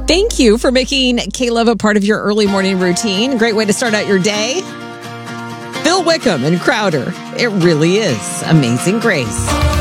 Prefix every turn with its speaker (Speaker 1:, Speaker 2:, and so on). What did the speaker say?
Speaker 1: Thank you for making K-Love a part of your early morning routine. Great way to start out your day. Phil Wickham and Crowder. It really is Amazing Grace.